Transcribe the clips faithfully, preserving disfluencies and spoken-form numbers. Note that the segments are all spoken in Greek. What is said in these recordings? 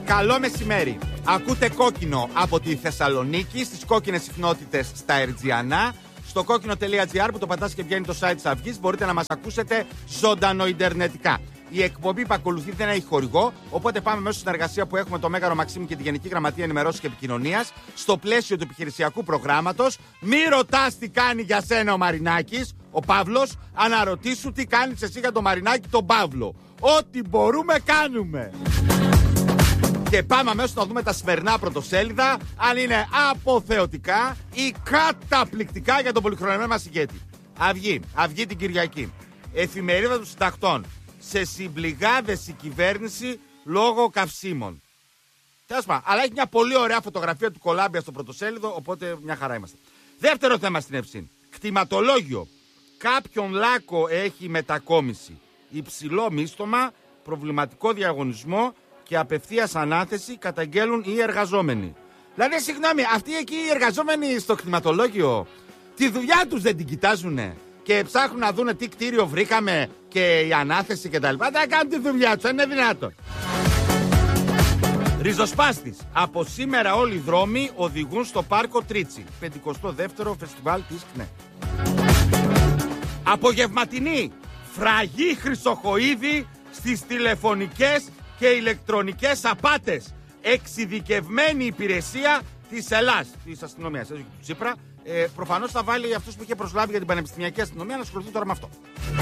Καλό μεσημέρι. Ακούτε Κόκκινο από τη Θεσσαλονίκη, στις κόκκινες συχνότητες στα Ερτζιανά. Στο κόκκινο.gr που το πατάς και βγαίνει το site της Αυγής, μπορείτε να μας ακούσετε ζωντανοιντερνετικά. Η εκπομπή που ακολουθεί δεν έχει χορηγό, οπότε πάμε μέσω συνεργασία που έχουμε το Μέγαρο Μαξίμου και τη Γενική Γραμματεία Ενημερώσεως και Επικοινωνίας στο πλαίσιο του επιχειρησιακού προγράμματος. Μη ρωτάς τι κάνει για σένα ο Μαρινάκης, ο Παύλος, αναρωτήσου τι κάνεις εσύ για τον Μαρινάκη τον Παύλο. Ό,τι μπορούμε κάνουμε. Και πάμε αμέσως να δούμε τα σημερινά πρωτοσέλιδα, αν είναι αποθεωτικά ή καταπληκτικά για τον πολυχρονεμένο μας ηγέτη. Αυγή, Αυγή την Κυριακή. Εφημερίδα των Συντακτών. Σε συμπληγάδες η κυβέρνηση λόγω καυσίμων. Τέλος πάντων, αλλά έχει μια πολύ ωραία φωτογραφία του Κολάμπια στο πρωτοσέλιδο, οπότε μια χαρά είμαστε. Δεύτερο θέμα στην Ευσύν. Κτηματολόγιο. Κάποιον λάκκο έχει μετακόμιση. Υψηλό μίστομα, προβληματικό διαγωνισμό και απευθείας ανάθεση καταγγέλουν οι εργαζόμενοι. Δηλαδή, συγγνώμη, αυτοί εκεί οι εργαζόμενοι στο κτηματολόγιο, τη δουλειά τους δεν την κοιτάζουνε και ψάχνουν να δούνε τι κτίριο βρήκαμε και η ανάθεση κτλ. Δεν κάνουν τη δουλειά τους, είναι δυνατόν. Ριζοσπάστης. Από σήμερα όλοι οι δρόμοι οδηγούν στο πάρκο Τρίτσι. πενηκοστό δεύτερο φεστιβάλ της ΚΝΕ. Απογευματινή. Φραγή Χρυσοχοΐδη στις τηλεφωνικές και ηλεκτρονικές απάτες. Εξειδικευμένη υπηρεσία της Ελλάς, της αστυνομίας, του Τσίπρα. Ε, προφανώς θα βάλει αυτούς που είχε προσλάβει για την πανεπιστημιακή αστυνομία να ασχοληθεί τώρα με αυτό.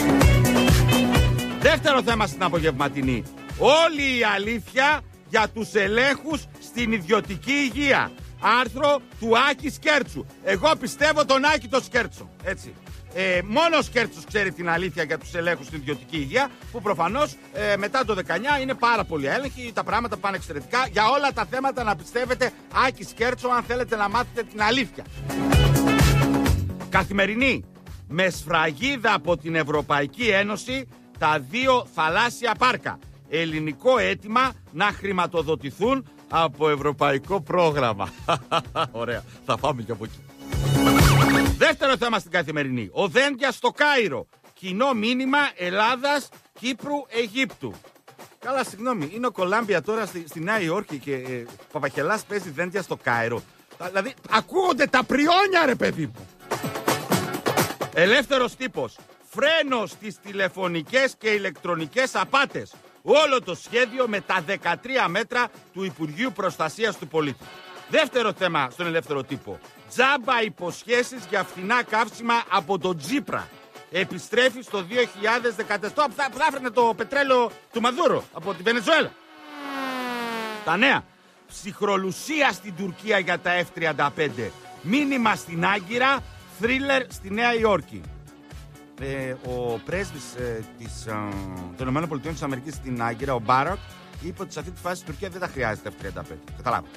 Δεύτερο θέμα στην απογευματινή. Όλη η αλήθεια για τους ελέγχους στην ιδιωτική υγεία. Άρθρο του Άκη Σκέρτσου. Εγώ πιστεύω τον Άκη το Σκέρτσο. Έτσι. Ε, μόνο ο Σκέρτσος ξέρει την αλήθεια για τους ελέγχους στην ιδιωτική υγεία, που προφανώς ε, μετά το δεκαεννιά είναι πάρα πολύ έλεγχοι, τα πράγματα πάνε εξαιρετικά. Για όλα τα θέματα να πιστεύετε Άκη Σκέρτσο αν θέλετε να μάθετε την αλήθεια. Καθημερινή. Με σφραγίδα από την Ευρωπαϊκή Ένωση τα δύο θαλάσσια πάρκα. Ελληνικό αίτημα να χρηματοδοτηθούν από ευρωπαϊκό πρόγραμμα. Ωραία, θα πάμε και από εκεί. Δεύτερο θέμα στην Καθημερινή. Ο Δέντια στο Κάιρο. Κοινό μήνυμα Ελλάδας, Κύπρου, Αιγύπτου. Καλά, συγγνώμη, είναι ο Κολάμπια τώρα στη, στη Νέα Υόρκη και ε, Παπαχελάς παίζει Δέντια στο Κάιρο. Δηλαδή, ακούγονται τα πριόνια, ρε παιδί μου. Ελεύθερος τύπος. Φρένο στις τηλεφωνικές και ηλεκτρονικές απάτες. Όλο το σχέδιο με τα δεκατρία μέτρα του Υπουργείου Προστασίας του Πολίτη. Δεύτερο θέμα στον ελεύθερο τύπο. Τζάμπα υποσχέσεις για φθηνά καύσιμα από τον Τσίπρα. Επιστρέφει στο δύο χιλιάδες δεκατέσσερα που θα, θα έφερνε το πετρέλαιο του Μαδούρο από τη Βενεζουέλα. Τα νέα. Ψυχρολουσία στην Τουρκία για τα εφ τριάντα πέντε. Μήνυμα στην Άγκυρα. Θρίλερ στη Νέα Υόρκη. Ε, ο πρέσβης ε, της, ε, των ΗΠΑ στην Άγκυρα, ο Μπάρακ, είπε ότι σε αυτή τη φάση η Τουρκία δεν τα χρειάζεται εφ τριάντα πέντε. Καταλάβω.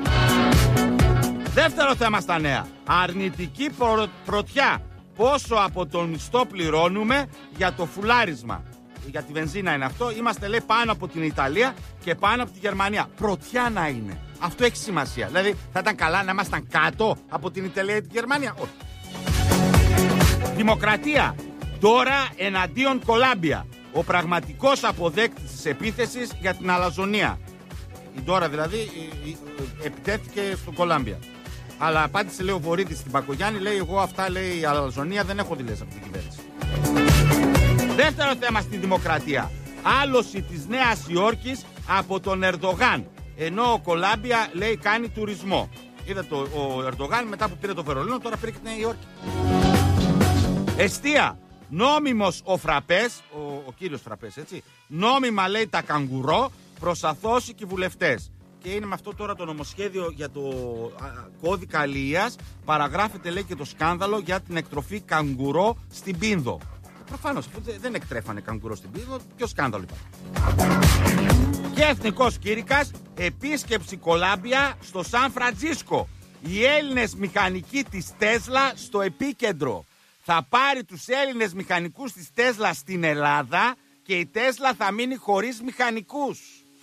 Δεύτερο θέμα στα νέα. Αρνητική προ... πρωτιά. Πόσο από τον μισθό πληρώνουμε για το φουλάρισμα. Για τη βενζίνα είναι αυτό. Είμαστε, λέει, πάνω από την Ιταλία και πάνω από τη Γερμανία. Πρωτιά να είναι. Αυτό έχει σημασία. Δηλαδή, θα ήταν καλά να ήμασταν κάτω από την Ιταλία ή τη Γερμανία. Όχι. Δημοκρατία. Τώρα εναντίον Κολάμπια. Ο πραγματικός αποδέκτης της επίθεσης για την αλαζονία. Η Ντόρα δηλαδή επιτέθηκε στον Κολάμπια. Αλλά απάντησε, λέει, ο Βορύδης στην Πακογιάννη, λέει, εγώ αυτά, λέει, η αλαζονία δεν έχω δηλέσει από την κυβέρνηση. Δεύτερο θέμα στη Δημοκρατία. Άλωση της Νέας Υόρκης από τον Ερντογάν. Ενώ ο Κολάμπια, λέει, κάνει τουρισμό. Είδατε, ο Ερντογάν μετά που πήρε το Βερολίνο, τώρα πήρε και τη Νέα Υόρκη. Εστία. Νόμιμος ο Φραπές, ο, ο κύριος Φραπές, έτσι. Νόμιμα, λέει, τα καγκουρό προς αθώσικοι βουλευτές. Και είναι με αυτό τώρα το νομοσχέδιο για το α, κώδικα αλληλείας. Παραγράφεται, λέει, και το σκάνδαλο για την εκτροφή καγκουρό στην Πίνδο. Προφανώς δεν εκτρέφανε καγκουρό στην Πίνδο, ποιο σκάνδαλο υπάρχει. Και εθνικός κήρυκας, επίσκεψη Κολάμπια στο Σαν Φραντζίσκο. Οι Έλληνες μηχανικοί της Τέσλα στο επίκεντρο. Θα πάρει τους Έλληνες μηχανικούς της Τέσλα στην Ελλάδα και η Τέσλα θα μείνει χωρίς μηχανικούς.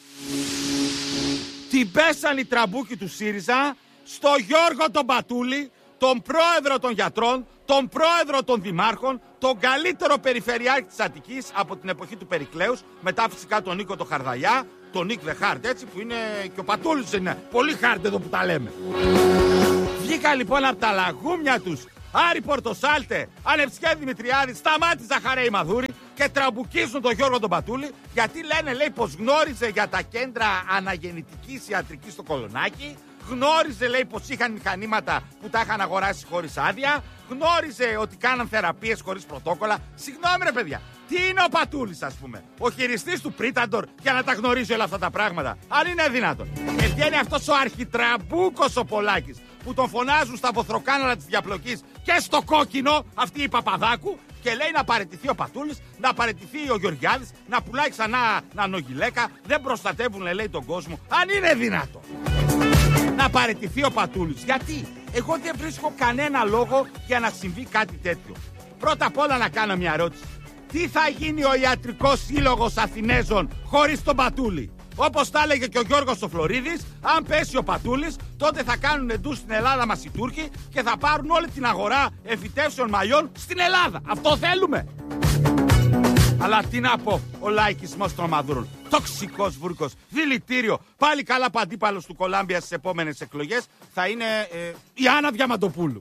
Την πέσαν οι τραμπούκοι του ΣΥΡΙΖΑ στο Γιώργο τον Πατούλη, τον πρόεδρο των γιατρών, τον πρόεδρο των δημάρχων, τον καλύτερο περιφερειάρχη της Αττικής από την εποχή του Περικλέους, μετά φυσικά τον Νίκο το Χαρδαλιά, τον Νίκ Δε Χάρτ, έτσι, που είναι και ο Πατούλης είναι πολύ χάρτ εδώ που τα λέμε. Βγήκα λοιπόν από τα λαγούμια τους Άρη Πορτοσάλτε, Ανεψιέ Δημητριάδη, Σταμάτη Ζαχαρέη Μαδούρη και τραμπουκίζουν τον Γιώργο τον Πατούλη, γιατί λένε, λέει, πως γνώριζε για τα κέντρα αναγεννητικής ιατρικής στο Κολονάκι, γνώριζε, λέει, πως είχαν μηχανήματα που τα είχαν αγοράσει χωρίς άδεια, γνώριζε ότι κάναν θεραπείες χωρίς πρωτόκολλα. Συγγνώμη ρε παιδιά, τι είναι ο Πατούλης, ας πούμε, ο χειριστής του Πρίταντορ, για να τα γνωρίζει όλα αυτά τα πράγματα? Αν είναι δυνατόν. Και βγαίνει αυτός ο αρχιτραμπούκος ο Πολάκης, που τον φωνάζουν στα βοθροκάναλα της διαπλοκής και στο κόκκινο, αυτή η Παπαδάκου, και λέει να παραιτηθεί ο Πατούλης, να παραιτηθεί ο Γεωργιάδης, να πουλάει ξανά νανογιλέκα. Δεν προστατεύουν, λέει, τον κόσμο. Αν είναι δυνατόν. Να παραιτηθεί ο Πατούλης. Γιατί? Εγώ δεν βρίσκω κανένα λόγο για να συμβεί κάτι τέτοιο. Πρώτα απ' όλα να κάνω μια ερώτηση. Τι θα γίνει ο Ιατρικός Σύλλογος Αθηνέζων χωρίς τον Πατούλη? Όπως τα έλεγε και ο Γιώργος ο Φλωρίδης, αν πέσει ο Πατούλης, τότε θα κάνουν εντούς στην Ελλάδα μας οι Τούρκοι και θα πάρουν όλη την αγορά εμφυτεύσεων μαλλιών στην Ελλάδα. Αυτό θέλουμε? Αλλά τι να πω, ο λαϊκισμός των μαδούρων. Τοξικός βούρκος, δηλητήριο. Πάλι καλά που αντίπαλος του Κολάμπια στις επόμενες εκλογές θα είναι ε, η Άννα Διαμαντοπούλου.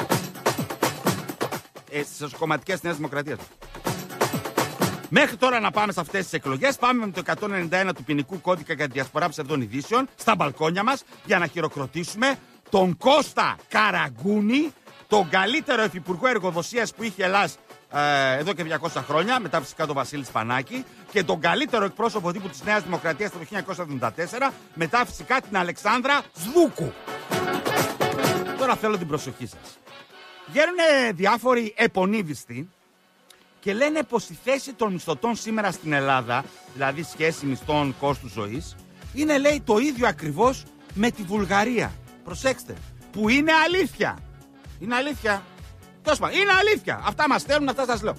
Ε, στις κομματικές Νέας Δημοκρατίας. Μέχρι τώρα να πάμε σε αυτές τις εκλογές, πάμε με το εκατόν ενενήντα ένα του ποινικού κώδικα για τη διασπορά ψευδών ειδήσεων στα μπαλκόνια μας για να χειροκροτήσουμε τον Κώστα Καραγκούνη, τον καλύτερο υφυπουργό εργοδοσίας που είχε η Ελλάδα ε, εδώ και διακόσια χρόνια, μετά φυσικά τον Βασίλη Σπανάκη, και τον καλύτερο εκπρόσωπο τύπου της Νέας Δημοκρατίας το χίλια εννιακόσια εβδομήντα τέσσερα, μετά φυσικά την Αλεξάνδρα Σβούκου. Τώρα θέλω την προσοχή σας. Βγαίνουν διάφοροι επονίδιστοι και λένε πως η θέση των μισθωτών σήμερα στην Ελλάδα, δηλαδή σχέση μισθών κόστου ζωής, είναι, λέει, το ίδιο ακριβώς με τη Βουλγαρία. Προσέξτε, που είναι αλήθεια. Είναι αλήθεια. Τέλος πάντων, είναι αλήθεια. Αυτά μας στέλνουν, αυτά σας λέω.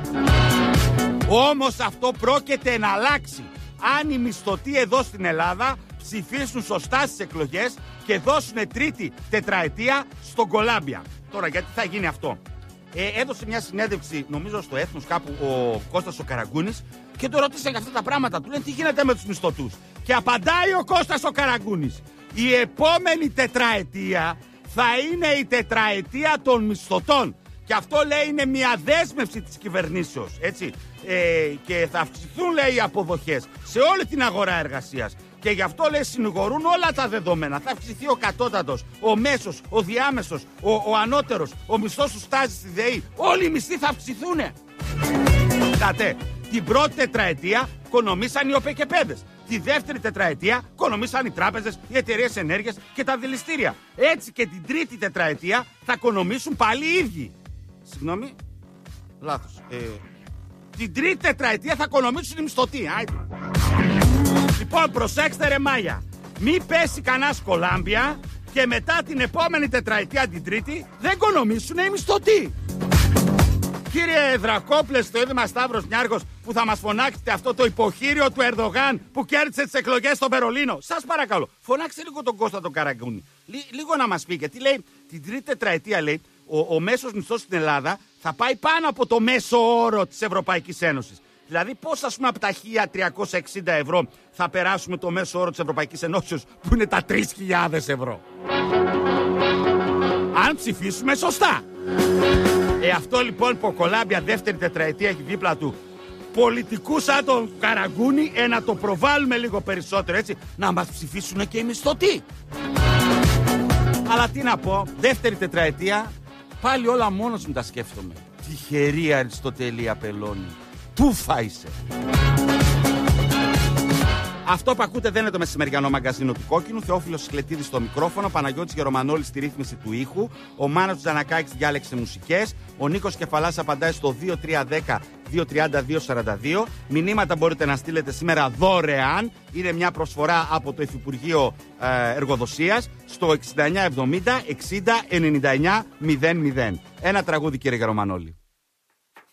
Όμως αυτό πρόκειται να αλλάξει αν οι μισθωτοί εδώ στην Ελλάδα ψηφίσουν σωστά στις εκλογές και δώσουν τρίτη τετραετία στον Κολάμπια. Τώρα, γιατί θα γίνει αυτό? Ε, έδωσε μια συνέντευξη, νομίζω στο Έθνος κάπου, ο Κώστας ο Καραγκούνης, και το ρώτησε για αυτά τα πράγματα. Του λένε τι γίνεται με τους μισθωτούς. Και απαντάει ο Κώστας ο Καραγκούνης: η επόμενη τετραετία θα είναι η τετραετία των μισθωτών. Και αυτό, λέει, είναι μια δέσμευση της κυβερνήσεως, έτσι. Ε, και θα αυξηθούν, λέει, οι αποδοχές σε όλη την αγορά εργασίας. Και γι' αυτό, λέει, συνηγορούν όλα τα δεδομένα. Θα αυξηθεί ο κατώτατος, ο μέσος, ο διάμεσος, ο, ο ανώτερος, ο μισθός του στάζι στη ΔΕΗ. Όλοι οι μισθοί θα αυξηθούνε. Κοιτάτε, την πρώτη τετραετία οικονομήσαν οι ΟΠΕΚΕΠΕΔες. Τη δεύτερη τετραετία οικονομήσαν οι τράπεζες, οι εταιρείες ενέργειας και τα δηληστήρια. Έτσι και την τρίτη τετραετία θα οικονομήσουν πάλι οι ίδιοι. Συγγνώμη, λάθος. Ε, την τρίτη τετραετία θα οικονομήσουν οι μισθωτοί. Άιτε. Λοιπόν, προσέξτε ρε μάγια. Μη πέσει κανένας Κολάμπια και μετά την επόμενη τετραετία, την τρίτη, δεν οικονομήσουν οι μισθωτοί. Κύριε Δρακόπλε, στο Ίδρυμα Σταύρος Νιάρχος, που θα μας φωνάξετε αυτό το υποχείριο του Ερντογάν που κέρδισε τις εκλογές στο Βερολίνο, σας παρακαλώ, φωνάξτε λίγο τον Κώστα τον Καραγκούνη. Λί, λίγο να μας πει, γιατί λέει την τρίτη τετραετία, λέει, ο, ο μέσος μισθός στην Ελλάδα θα πάει πάνω από το μέσο όρο της Ευρωπαϊκής Ένωσης. Δηλαδή, πώς, ας πούμε, από τα χίλια τριακόσια εξήντα ευρώ θα περάσουμε το μέσο όρο της Ευρωπαϊκής Ενώσεως, που είναι τα τρεις χιλιάδες ευρώ. Αν ψηφίσουμε σωστά. Ε, αυτό λοιπόν που ο Κολάμπια δεύτερη τετραετία έχει δίπλα του πολιτικού σαν τον Καραγκούνη, ε, να το προβάλλουμε λίγο περισσότερο, έτσι, να μας ψηφίσουν και οι μισθωτοί. Αλλά τι να πω, δεύτερη τετραετία, πάλι όλα μόνος μου τα σκέφτομαι. Τυχερή Αριστοτέλη Απελώνη. Τούφα είσαι. Αυτό που ακούτε δεν είναι το μεσημεριανό μαγκαζίνο του Κόκκινου. Θεόφιλος Σκλετίδης στο μικρόφωνο, Παναγιώτης Γερομανόλης στη ρύθμιση του ήχου, ο Μάνος Τζανακάκης διάλεξε μουσικές, ο Νίκος Κεφαλάς απαντάει στο δύο τρία ένα μηδέν δύο τρία δύο σαράντα δύο. Μηνύματα μπορείτε να στείλετε σήμερα δωρεάν. Είναι μια προσφορά από το Υφυπουργείο ε, Εργοδοσίας στο εξήντα εννιά εβδομήντα εξήντα ενενήντα εννιά μηδέν μηδέν. Ένα τραγούδι, κύριε Γερομανόλη.